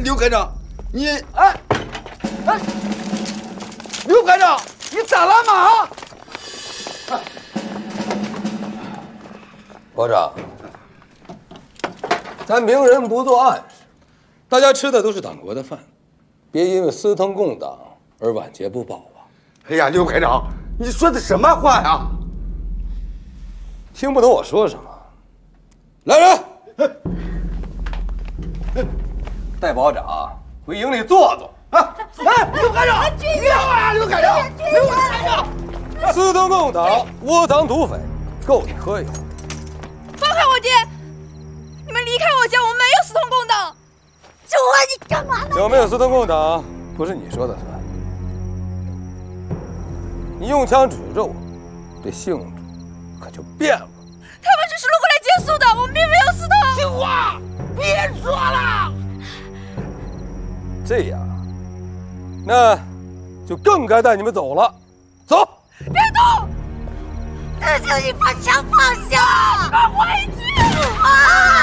刘科长，你刘科长，你咋了嘛？ 保长，咱明人不做暗事，大家吃的都是党国的饭，别因为私腾共党而晚节不保啊！ 哎呀，刘科长，你说的什么话呀？ 听不懂我说什么？来人，带保长回营里坐坐。 刘科长，别啊，刘科长，刘科长， 私腾共党，窝藏土匪，够你喝一壶。 放开我爹！你们离开我家，我没有私通共党。 主啊，你干嘛呢？ 有没有私通共党，不是你说的算。你用枪指着我，这性质可就变了。 他们只是路过来接宿的，我们并没有私通。 听话，别说了。 这样，那就更该带你们走了。走！ 别动！ 求求你把枪放下！ 放回去！ 啊！